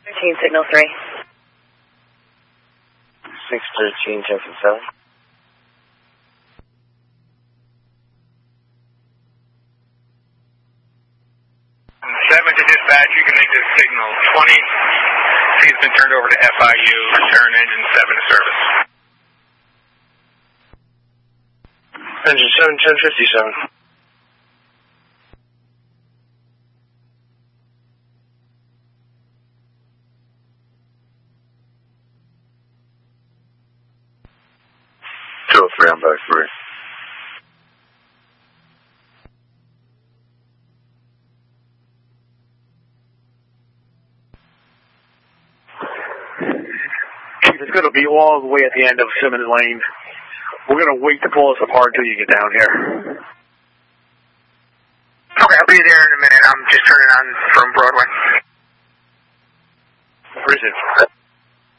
13, signal 3. 613, Junction 7. Seven to dispatch, you can make this signal 20. He's been turned over to FIU. Return engine 7 to service. Engine 7, 1057. I'm back free. Chief, it's going to be all the way at the end of Simmons Lane. We're going to wait to pull us apart until you get down here. Okay, I'll be there in a minute. I'm just turning on from Broadway. Where is it?